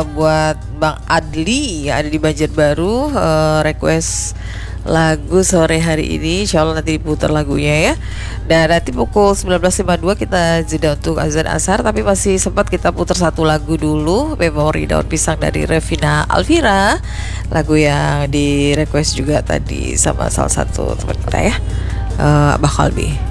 buat Bang Adli yang ada di Banjarbaru, request lagu sore hari ini. Insya Allah nanti diputar lagunya ya. Dan nanti pukul 19.52 kita jeda untuk azan asar, tapi masih sempat kita putar satu lagu dulu, Memori Daun Pisang dari Revina Alvira, lagu yang di request juga tadi sama salah satu teman kita ya, Abah Kalbi.